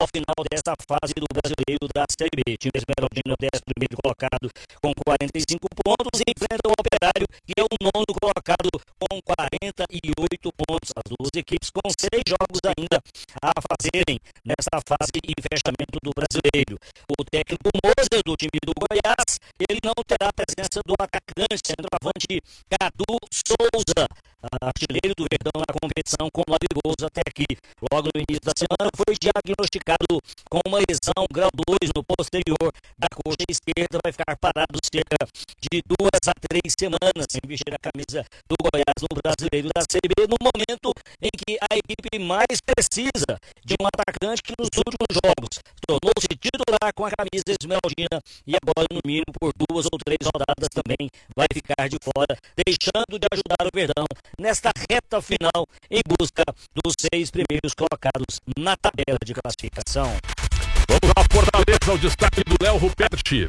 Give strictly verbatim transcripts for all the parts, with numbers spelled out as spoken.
final dessa fase do Brasileiro da Série B. O time esmeraldino é o décimo primeiro colocado com quarenta e cinco pontos e enfrenta o Operário, que é o nono colocado com quarenta e oito pontos. As duas equipes com seis jogos ainda a fazerem nessa fase de fechamento do Brasileiro. O técnico Moser do time do Goiás, ele não terá a presença do atacante, centroavante Cadu Souza, artilheiro do Verdão na competição com nove gols até aqui. Logo no início da semana foi diagnosticado com uma lesão grau dois no posterior da coxa esquerda, vai ficar parado cerca de duas a três semanas sem vestir a camisa do Goiás no Brasileiro da Série B, no momento em que a equipe mais precisa de um atacante que nos últimos jogos tornou-se titular com a camisa esmeraldina e agora no mínimo por duas ou três rodadas também vai ficar de fora, deixando de ajudar o Verdão nesta reta final em busca dos seis primeiros colocados na tabela de classificação. Vamos à Fortaleza, ao destaque do Léo Ruperti.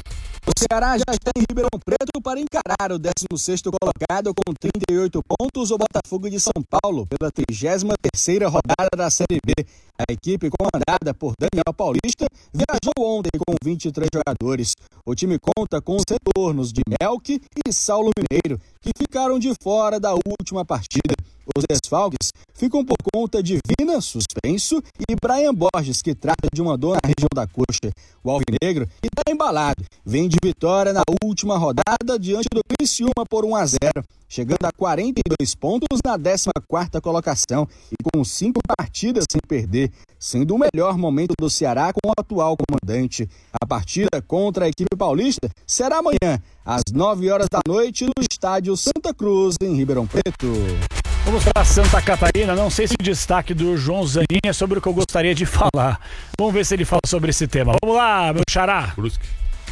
O Ceará já está em Ribeirão Preto para encarar o décimo sexto colocado com trinta e oito pontos, o Botafogo de São Paulo, pela trigésima terceira rodada da Série B. A equipe, comandada por Daniel Paulista, viajou ontem com vinte e três jogadores. O time conta com os retornos de Melk e Saulo Mineiro, que ficaram de fora da última partida. Os desfalques ficam por conta de Vina, suspenso, e Brian Borges, que trata de uma dor na região da coxa. O alvinegro está embalado, vem de vitória na última rodada diante do Criciúma por um a zero, chegando a quarenta e dois pontos na décima quarta colocação e com cinco partidas sem perder, sendo o melhor momento do Ceará com o atual comandante. A partida contra a equipe paulista será amanhã, às nove horas da noite, no estádio Santa Cruz, em Ribeirão Preto. Vamos para Santa Catarina. Não sei se o destaque do João Zanin é sobre o que eu gostaria de falar. Vamos ver se ele fala sobre esse tema. Vamos lá, meu xará. Brusque.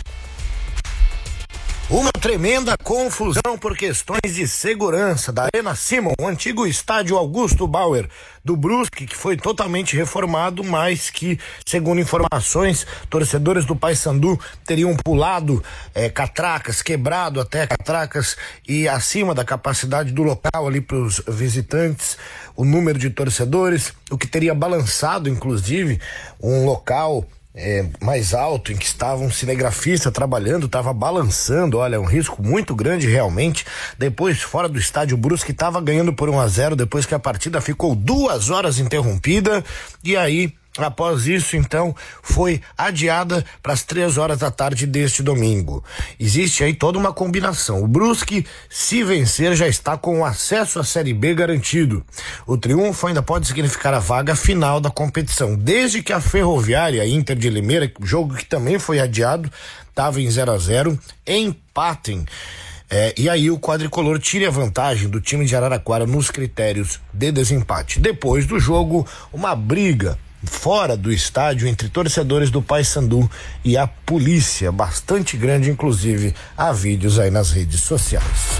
Uma tremenda confusão por questões de segurança da Arena Simon, o antigo estádio Augusto Bauer do Brusque, que foi totalmente reformado, mas que, segundo informações, torcedores do Paysandu teriam pulado é, catracas, quebrado até catracas e acima da capacidade do local ali para os visitantes, o número de torcedores, o que teria balançado, inclusive, um local É, mais alto, em que estava um cinegrafista trabalhando, estava balançando. Olha, um risco muito grande realmente. Depois, fora do estádio, o Brusque estava ganhando por um a zero, depois que a partida ficou duas horas interrompida, e aí, após isso, então, foi adiada para as três horas da tarde deste domingo. Existe aí toda uma combinação. O Brusque, se vencer, já está com o acesso à Série B garantido. O triunfo ainda pode significar a vaga final da competição, desde que a Ferroviária Inter de Limeira, jogo que também foi adiado, estava em zero a zero, empatem. É, e aí o quadricolor tire a vantagem do time de Araraquara nos critérios de desempate. Depois do jogo, uma briga fora do estádio entre torcedores do Paysandu e a polícia, bastante grande, inclusive há vídeos aí nas redes sociais.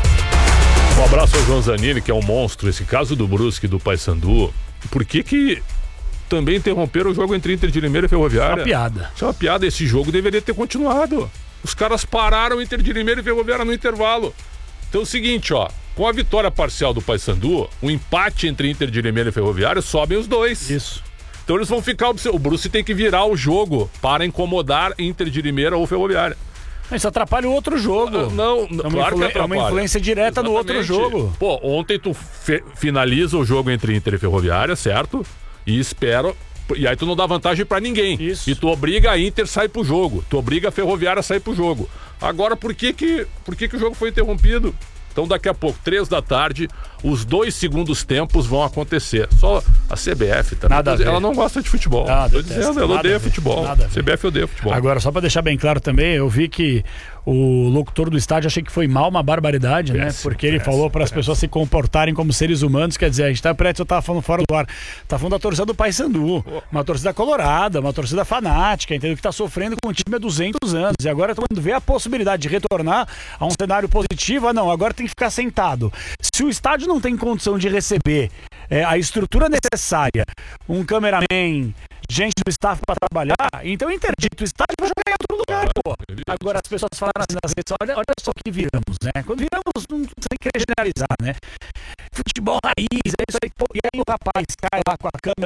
Um abraço ao João Zanini, que é um monstro. Esse caso do Brusque, do Paysandu, por que que também interromperam o jogo entre Inter de Limeira e Ferroviária? Uma piada. Isso é uma piada, esse jogo deveria ter continuado. Os caras pararam Inter de Limeira e Ferroviária no intervalo. Então é o seguinte, ó, com a vitória parcial do Paysandu, o empate entre Inter de Limeira e Ferroviária, sobem os dois. Isso. Então eles vão ficar... O Brusque tem que virar o jogo para incomodar Inter de Limeira ou Ferroviária. Isso atrapalha o outro jogo. Ah, não, é uma, claro que influ... é uma influência direta Exatamente. No outro jogo. Pô, ontem tu fe... finaliza o jogo entre Inter e Ferroviária, certo? E espero... E aí tu não dá vantagem pra ninguém. Isso. E tu obriga a Inter a sair pro jogo. Tu obriga a Ferroviária a sair pro jogo. Agora, por que que, por que que o jogo foi interrompido? Então daqui a pouco, três da tarde, os dois segundos tempos vão acontecer. Só a C B F também. Nada a ver. Ela não gosta de futebol. Ah, Tô dizendo, ela odeia futebol. Nada a ver. C B F odeia futebol. Agora, só pra deixar bem claro também, eu vi que o locutor do estádio, achei que foi mal, uma barbaridade, péssimo, né? Porque ele péssimo, falou para as pessoas se comportarem como seres humanos, quer dizer, a gente tá preto, eu tava falando fora do ar, tá falando da torcida do Paysandu, uma torcida colorada, uma torcida fanática, entendeu? Que tá sofrendo com o time há duzentos anos, e agora quando vê a possibilidade de retornar a um cenário positivo, ah não, agora tem que ficar sentado. Se o estádio não tem condição de receber é, a estrutura necessária, um cameraman, gente do staff para trabalhar, então interdito o estádio vai jogar em outro lugar, pô. Agora as pessoas falaram assim nas redes, olha, olha só que viramos, né? Quando viramos, não tem que generalizar, né? Futebol raiz, é isso aí, pô. E aí o rapaz cai lá com a câmera